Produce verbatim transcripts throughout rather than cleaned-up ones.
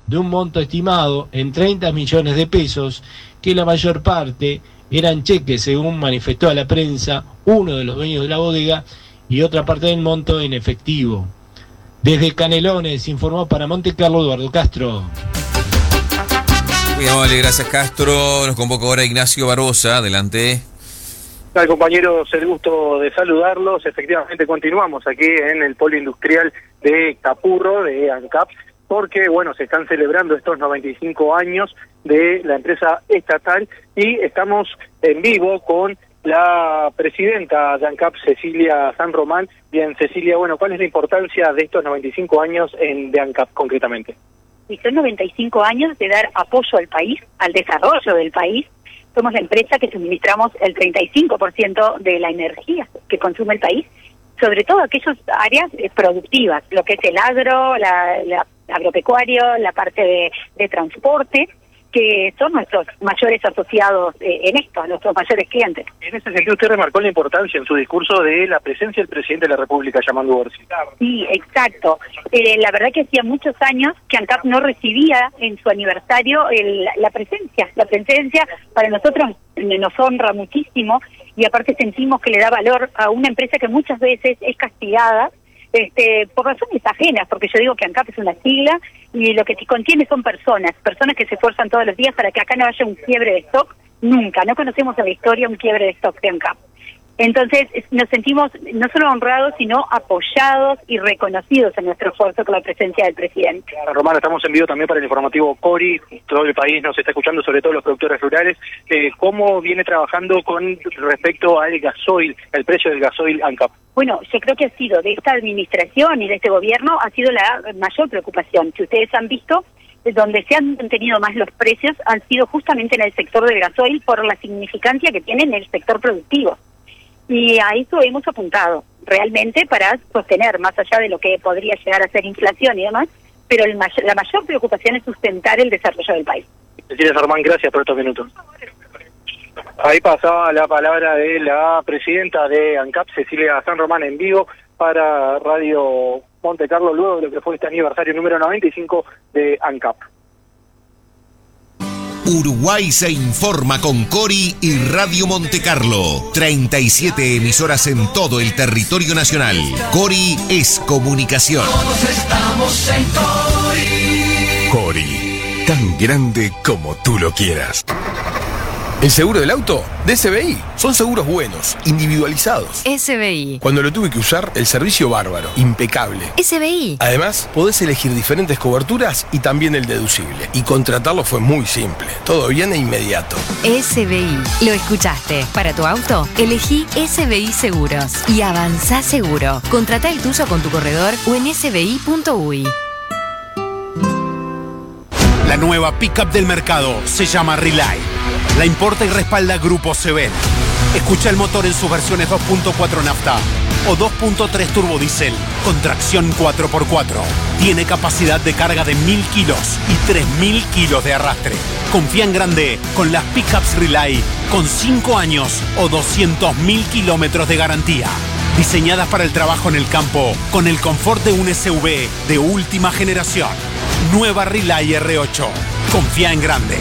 de un monto estimado en treinta millones de pesos, que la mayor parte eran cheques, según manifestó a la prensa uno de los dueños de la bodega, y otra parte del monto en efectivo. Desde Canelones informó para Monte Carlo Eduardo Castro. Muy amable, gracias Castro. Nos convoca ahora Ignacio Barbosa, adelante. ¿Qué tal, compañeros? El gusto de saludarlos. Efectivamente continuamos aquí en el polo industrial de Capurro, de ANCAP, porque bueno, se están celebrando estos noventa y cinco años de la empresa estatal y estamos en vivo con la presidenta de ANCAP, Cecilia San Román. Bien, Cecilia, bueno, ¿cuál es la importancia de estos noventa y cinco años en, de ANCAP concretamente? Y son noventa y cinco años de dar apoyo al país, al desarrollo del país. Somos la empresa que suministramos el treinta y cinco por ciento de la energía que consume el país, sobre todo aquellas áreas productivas, lo que es el agro, la, la agropecuario, la parte de, de transporte, que son nuestros mayores asociados eh, en esto, nuestros mayores clientes. En ese sentido, usted remarcó la importancia en su discurso de la presencia del presidente de la República llamando Borsi. Sí, exacto. Eh, la verdad que hacía muchos años que ANCAP no recibía en su aniversario el, la presencia. La presencia para nosotros nos honra muchísimo y aparte sentimos que le da valor a una empresa que muchas veces es castigada Este, por razones ajenas, porque yo digo que ANCAP es una sigla y lo que contiene son personas, personas que se esfuerzan todos los días para que acá no haya un quiebre de stock, nunca, no conocemos en la historia un quiebre de stock de ANCAP. Entonces nos sentimos no solo honrados, sino apoyados y reconocidos en nuestro esfuerzo con la presencia del presidente. Román, estamos en vivo también para el informativo Cori, todo el país nos está escuchando, sobre todo los productores rurales. Eh, ¿Cómo viene trabajando con respecto al gasoil, el precio del gasoil ANCAP? Bueno, yo creo que ha sido de esta administración y de este gobierno, ha sido la mayor preocupación. Si ustedes han visto, donde se han mantenido más los precios han sido justamente en el sector del gasoil por la significancia que tiene en el sector productivo. Y a eso hemos apuntado, realmente para sostener, más allá de lo que podría llegar a ser inflación y demás, pero el may- la mayor preocupación es sustentar el desarrollo del país. Cecilia Sarmán, gracias por estos minutos. Ahí pasaba la palabra de la presidenta de ANCAP, Cecilia San Román, en vivo para Radio Monte Carlo, luego de lo que fue este aniversario número noventa y cinco de ANCAP. Uruguay se informa con Cori y Radio Monte Carlo. treinta y siete emisoras en todo el territorio nacional. Cori es comunicación. Todos estamos en Cori. Cori, tan grande como tú lo quieras. ¿El seguro del auto? De S B I. Son seguros buenos, individualizados. S B I. Cuando lo tuve que usar, el servicio bárbaro, impecable. S B I. Además, podés elegir diferentes coberturas y también el deducible. Y contratarlo fue muy simple. Todo bien e inmediato. S B I. Lo escuchaste. Para tu auto, elegí S B I Seguros. Y avanzá seguro. Contratá el tuyo con tu corredor o en s b i punto u i. La nueva pickup del mercado se llama Relay. La importa y respalda Grupo Sebel. Escucha el motor en sus versiones dos punto cuatro nafta o dos punto tres turbo diésel con tracción cuatro por cuatro. Tiene capacidad de carga de mil kilos y tres mil kilos de arrastre. Confía en grande con las pickups Relay con cinco años o doscientos mil kilómetros de garantía. Diseñadas para el trabajo en el campo con el confort de un S U V de última generación. Nueva Relay R ocho. Confía en grande.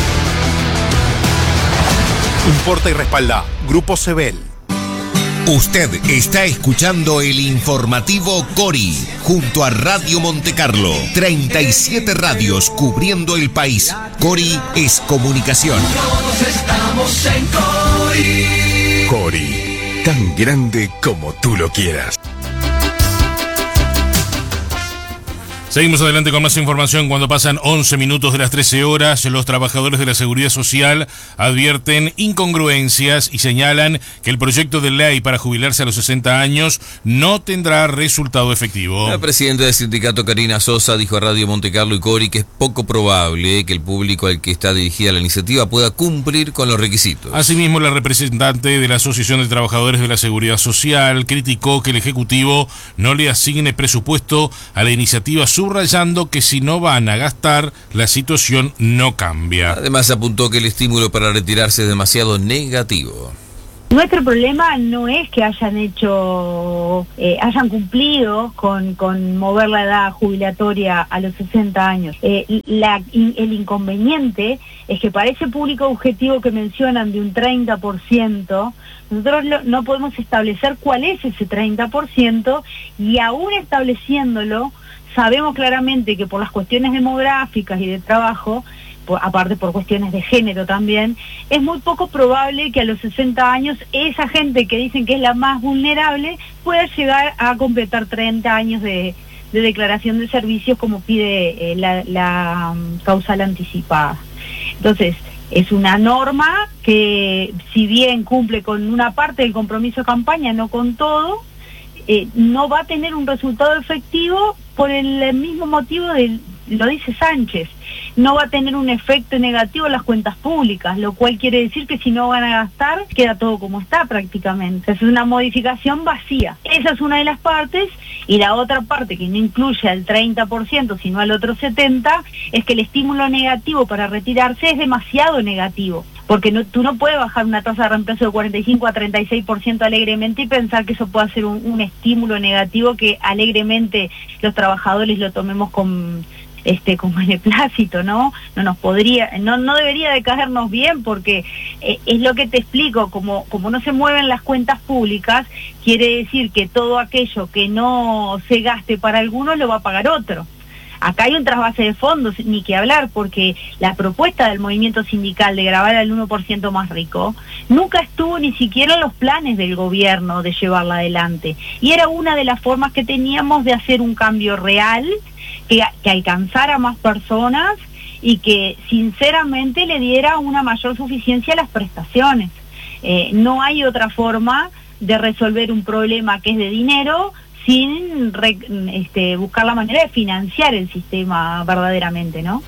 Importa y respalda Grupo Sebel. Usted está escuchando el informativo Cori junto a Radio Monte Carlo. treinta y siete radios cubriendo el país. Cori es comunicación. Todos estamos en Cori. Cori, tan grande como tú lo quieras. Seguimos adelante con más información cuando pasan once minutos de las trece horas. Los trabajadores de la Seguridad Social advierten incongruencias y señalan que el proyecto de ley para jubilarse a los sesenta años no tendrá resultado efectivo. La presidenta del sindicato, Karina Sosa, dijo a Radio Monte Carlo y Cori que es poco probable que el público al que está dirigida la iniciativa pueda cumplir con los requisitos. Asimismo, la representante de la Asociación de Trabajadores de la Seguridad Social criticó que el Ejecutivo no le asigne presupuesto a la iniciativa, subrayando que si no van a gastar, la situación no cambia. Además, apuntó que el estímulo para retirarse es demasiado negativo. Nuestro problema no es que hayan hecho, eh, hayan cumplido con, con mover la edad jubilatoria a los sesenta años. Eh, la, in, el inconveniente es que para ese público objetivo que mencionan de un treinta por ciento, nosotros lo, no podemos establecer cuál es ese treinta por ciento, y aún estableciéndolo, sabemos claramente que por las cuestiones demográficas y de trabajo, por, aparte por cuestiones de género también, es muy poco probable que a los sesenta años esa gente que dicen que es la más vulnerable pueda llegar a completar treinta años de, de declaración de servicios como pide eh, la, la um, causal anticipada. Entonces, es una norma que, si bien cumple con una parte del compromiso de campaña, no con todo, eh, no va a tener un resultado efectivo por el mismo motivo del, lo dice Sánchez, no va a tener un efecto negativo en las cuentas públicas, lo cual quiere decir que si no van a gastar, queda todo como está prácticamente. Es una modificación vacía. Esa es una de las partes, y la otra parte, que no incluye al treinta por ciento, sino al otro setenta por ciento, es que el estímulo negativo para retirarse es demasiado negativo. Porque no, tú no puedes bajar una tasa de reemplazo de cuarenta y cinco a treinta y seis por ciento alegremente y pensar que eso puede ser un, un estímulo negativo que alegremente los trabajadores lo tomemos con... este con beneplácito, ¿no? No nos podría, no no debería de caernos bien, porque eh, es lo que te explico, como como no se mueven las cuentas públicas, quiere decir que todo aquello que no se gaste para algunos lo va a pagar otro. Acá hay un trasvase de fondos, ni que hablar, porque la propuesta del movimiento sindical de gravar al uno por ciento más rico nunca estuvo ni siquiera en los planes del gobierno de llevarla adelante, y era una de las formas que teníamos de hacer un cambio real que, que alcanzara más personas y que sinceramente le diera una mayor suficiencia a las prestaciones. Eh, no hay otra forma de resolver un problema que es de dinero sin re, este, buscar la manera de financiar el sistema verdaderamente, ¿no?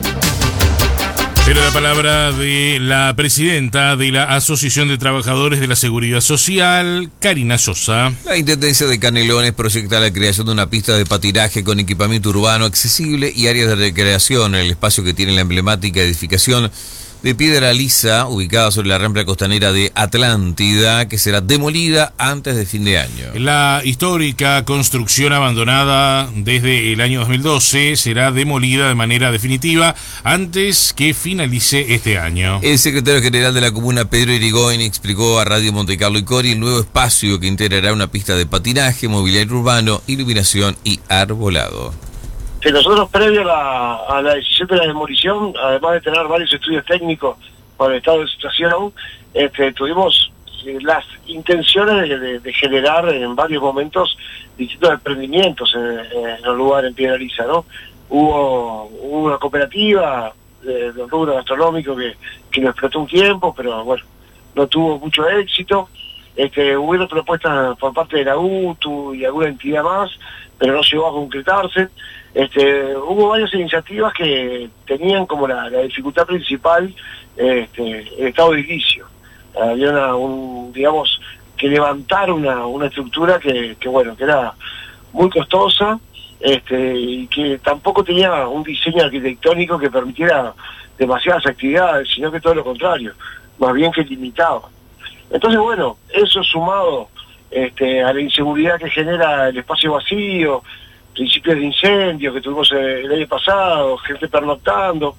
Era la palabra de la presidenta de la Asociación de Trabajadores de la Seguridad Social, Karina Sosa. La Intendencia de Canelones proyecta la creación de una pista de patinaje con equipamiento urbano accesible y áreas de recreación en el espacio que tiene la emblemática edificación de piedra lisa ubicada sobre la rampa costanera de Atlántida, que será demolida antes de fin de año. La histórica construcción abandonada desde el año dos mil doce será demolida de manera definitiva antes que finalice este año. El secretario general de la comuna, Pedro Irigoyen, explicó a Radio Montecarlo y Cori el nuevo espacio que integrará una pista de patinaje, mobiliario urbano, iluminación y arbolado. Que nosotros, previo a la, a la decisión de la demolición, además de tener varios estudios técnicos para el estado de situación, este, tuvimos eh, las intenciones de, de, de generar en varios momentos distintos emprendimientos en, en el lugar, en Piedra Lisa, ¿no? Hubo, hubo una cooperativa de, de rubro gastronómico que, que lo explotó un tiempo, pero bueno, no tuvo mucho éxito. Este, hubo propuestas por parte de la U T U y alguna entidad más, pero no llegó a concretarse. Este, hubo varias iniciativas que tenían como la, la dificultad principal este, el estado de edilicio. Había una, un, digamos, que levantar una, una estructura que, que, bueno, que era muy costosa, este, y que tampoco tenía un diseño arquitectónico que permitiera demasiadas actividades, sino que todo lo contrario, más bien que limitaba. Entonces, bueno, eso sumado este, a la inseguridad que genera el espacio vacío, principios de incendios que tuvimos el año pasado, gente pernoctando,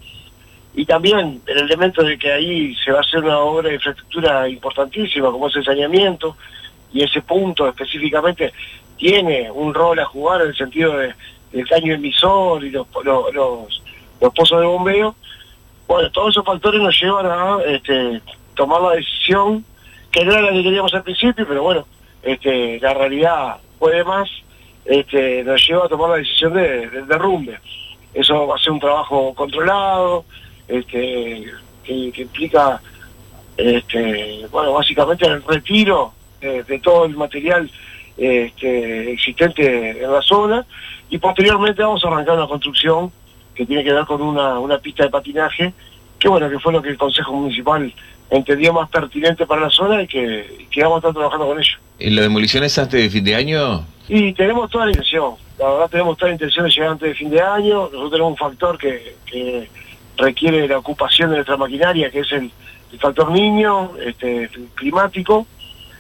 y también el elemento de que ahí se va a hacer una obra de infraestructura importantísima, como es el saneamiento, y ese punto específicamente tiene un rol a jugar en el sentido de, del caño emisor y los, los, los, los pozos de bombeo. Bueno, todos esos factores nos llevan a este, tomar la decisión, que no era la que queríamos al principio, pero bueno, este, la realidad puede más. Este, nos lleva a tomar la decisión de, de derrumbe. Eso va a ser un trabajo controlado, este, que, que implica, este, bueno, básicamente el retiro de, de todo el material este, existente en la zona, y posteriormente vamos a arrancar una construcción que tiene que ver con una, una pista de patinaje, que bueno, que fue lo que el Consejo Municipal entendió más pertinente para la zona y que, que vamos a estar trabajando con ello. ¿En la demolición es antes de fin de año? Y tenemos toda la intención, la verdad tenemos toda la intención de llegar antes de fin de año. Nosotros tenemos un factor que, que requiere la ocupación de nuestra maquinaria, que es el, el factor niño, este, climático,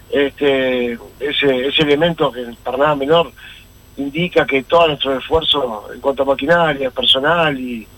este, ese, ese elemento que para nada menor indica que todo nuestro esfuerzo en cuanto a maquinaria, personal y